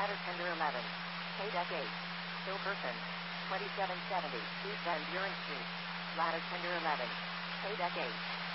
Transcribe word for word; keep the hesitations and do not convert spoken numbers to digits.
Ladder Tender eleven. K Deck eight. Hilkerson. twenty-seven seventy. East Van Buren Street. Ladder Tender eleven. K Deck eight.